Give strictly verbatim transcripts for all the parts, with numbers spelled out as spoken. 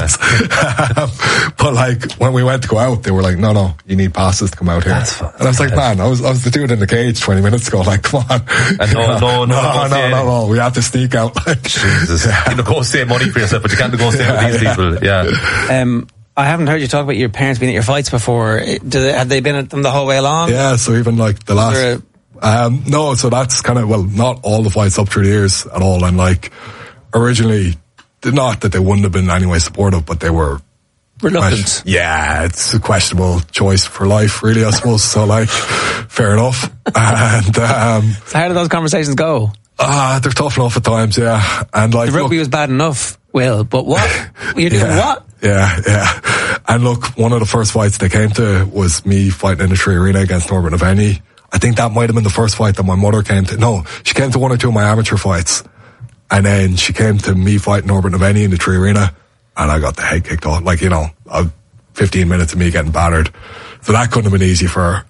fights. um, but like when we went to go out, they were like, no, no, you need passes to come out here. That's and I was like, man, I was I was the dude in the cage twenty minutes ago. Like, come on. And no, no, no, no, no, no, no, no. We had to sneak out. Like, Jesus. Yeah. You negotiate money for yourself, but you can't negotiate yeah, with these yeah. people. Yeah. Um, I haven't heard you talk about your parents being at your fights before. Do they, have they been at them the whole way along? Yeah, so even like the last... Um, no, so that's kind of, well, not all the fights up through the years at all. And like, originally, not that they wouldn't have been in any way supportive, but they were... reluctant. Question, yeah, it's a questionable choice for life, really, I suppose. So like, fair enough. And... Um, so how do those conversations go? Ah, uh, they're tough enough at times, yeah. And like... The rugby look, was bad enough, Will, but what? You're doing yeah, what? Yeah, yeah. And look, one of the first fights they came to was me fighting in the Tree Arena against Norbert Naveni. I think that might have been the first fight that my mother came to. No, she came to one or two of my amateur fights. And then she came to me fighting Norbert Naveni in the Tree Arena. And I got the head kicked off. Like, you know, fifteen minutes of me getting battered. So that couldn't have been easy for her.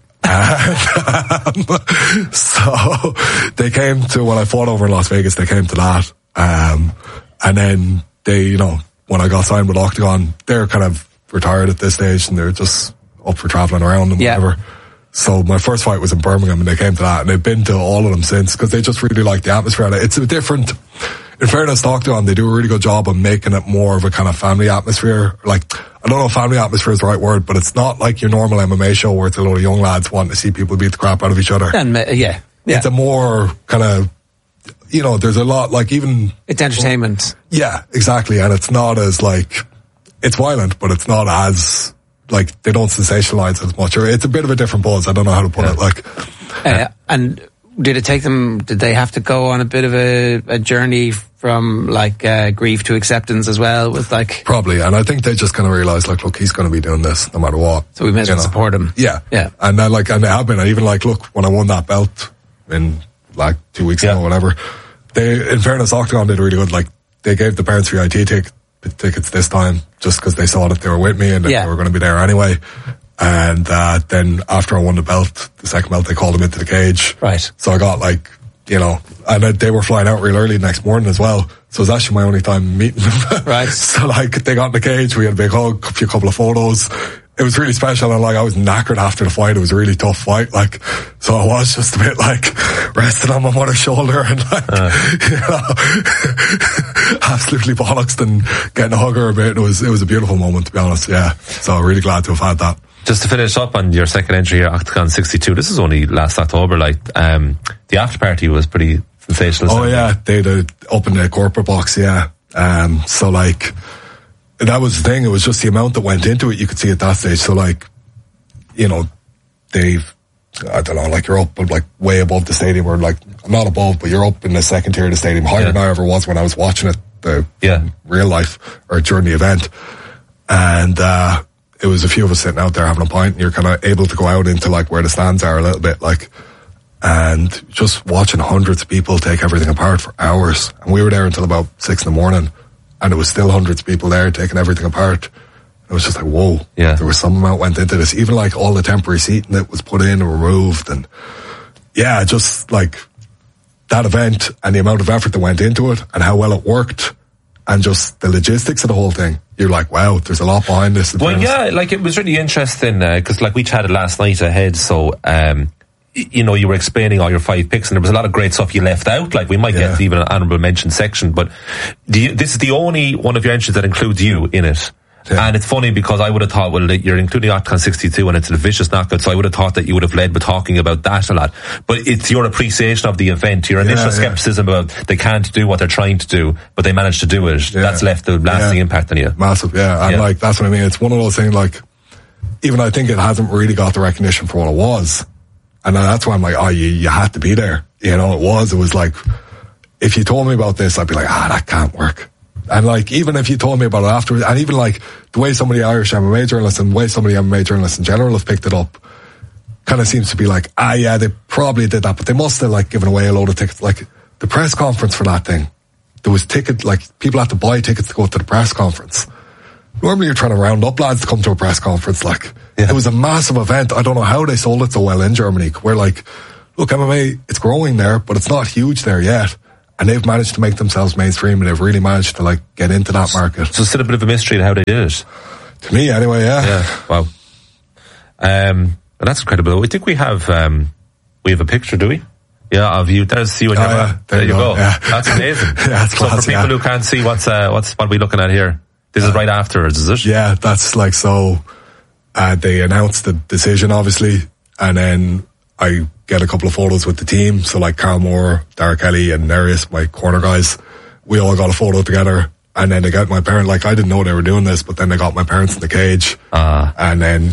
And, um, so they came to, when I fought over in Las Vegas, they came to that. Um, and then they, you know, when I got signed with Octagon, they're kind of retired at this stage and they're just up for traveling around and yeah. whatever. So my first fight was in Birmingham and they came to that and they've been to all of them since because they just really like the atmosphere. It's a different, in fairness to Octagon, they do a really good job of making it more of a kind of family atmosphere. Like, I don't know if family atmosphere is the right word, but it's not like your normal M M A show where it's a lot of young lads wanting to see people beat the crap out of each other. And, uh, yeah, yeah. It's a more kind of, you know, there's a lot, like even... It's entertainment. Yeah, exactly. And it's not as like, it's violent, but it's not as, like, they don't sensationalize as much. Or it's a bit of a different buzz. I don't know how to put yeah. it. Like, uh, and did it take them, did they have to go on a bit of a, a journey from like uh, grief to acceptance as well with like... Probably. And I think they just kind of realised like, look, he's going to be doing this no matter what. So we may as well support him. Yeah. Yeah. And then like, and they have been, and even like, look, when I won that belt in like two weeks yeah. ago or whatever, they, in fairness, Octagon did really good. Like, they gave the parents V I P tick, tickets this time just because they saw that they were with me and that yeah. they were going to be there anyway. And uh, then after I won the belt, the second belt, they called him into the cage. Right. So I got like, you know, and they were flying out real early the next morning as well. So it was actually my only time meeting them. Right. So like, they got in the cage, we had a big hug, a few couple of photos. It was really special, and like, I was knackered after the fight. It was a really tough fight, like, so I was just a bit like resting on my mother's shoulder and like, uh. you know, absolutely bollocks and getting a hug her a bit. It was, it was a beautiful moment, to be honest. Yeah. So really glad to have had that. Just to finish up on your second entry here, Octagon sixty-two, this is only last October, like, um, the after party was pretty sensational. Oh yeah, they did up in the corporate box, yeah. Um, so like, that was the thing, it was just the amount that went into it, you could see at that stage. So like, you know, they've, I don't know, like you're up like way above the stadium, or like, not above, but you're up in the second tier of the stadium, higher yeah. than I ever was when I was watching it, the yeah. real life, or during the event. And, uh, it was a few of us sitting out there having a pint, and you're kind of able to go out into like where the stands are a little bit, like, and just watching hundreds of people take everything apart for hours. And we were there until about six in the morning, and it was still hundreds of people there taking everything apart. It was just like, whoa. Yeah. There was some amount went into this. Even like all the temporary seating that was put in and removed, and yeah, just like that event and the amount of effort that went into it and how well it worked, and just the logistics of the whole thing. You're like, wow, there's a lot behind this. Well, yeah, like it was really interesting because uh, like we chatted last night ahead, so um, y- you know, you were explaining all your five picks, and there was a lot of great stuff you left out. Like we might yeah. get to even an honourable mention section, but do you, this is the only one of your entries that includes you in it. Yeah. And it's funny because I would have thought, well, you're including Octagon sixty-two and it's a vicious knockout, so I would have thought that you would have led with talking about that a lot. But it's your appreciation of the event, your initial yeah, skepticism yeah. about they can't do what they're trying to do, but they managed to do it. Yeah. That's left a lasting yeah. impact on you. Massive, yeah. And yeah. like, that's what I mean. It's one of those things, like, even I think it hasn't really got the recognition for what it was. And that's why I'm like, oh, you, you had to be there. You know, it was, it was like, if you told me about this, I'd be like, ah, that can't work. And like, even if you told me about it afterwards, and even like the way some of the Irish M M A journalists and the way some of the M M A journalists in general have picked it up, kind of seems to be like, ah, yeah, they probably did that, but they must have like given away a load of tickets. Like the press conference for that thing, there was ticket, like people had to buy tickets to go to the press conference. Normally you're trying to round up lads to come to a press conference. Like yeah. it was a massive event. I don't know how they sold it so well in Germany. Where like, look, M M A, it's growing there, but it's not huge there yet. and they've managed to make themselves mainstream, and they've really managed to like get into that market. So it's still a bit of a mystery to how they did it. To me, anyway, yeah. Yeah, wow. Um, well, that's incredible. I think we have um, we have a picture, do we? Yeah, of you. There's you and your oh, yeah. There, there you go. go. Yeah. That's amazing. yeah, that's so class, for people yeah. who can't see, what's uh, what's what are we looking at here? This is right afterwards, is it? Yeah, that's like so. Uh, they announced the decision, obviously, and then I get a couple of photos with the team. So like Carl Moore, Dara Kelly, and Nereus, my corner guys, we all got a photo together. And then they got my parents, like I didn't know they were doing this, but then they got my parents in the cage. Uh, and then